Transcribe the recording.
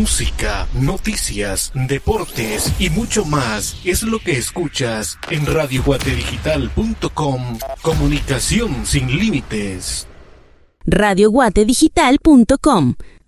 música, noticias, deportes y mucho más es lo que escuchas en radioguatedigital.com. Comunicación sin límites. radioguatedigital.com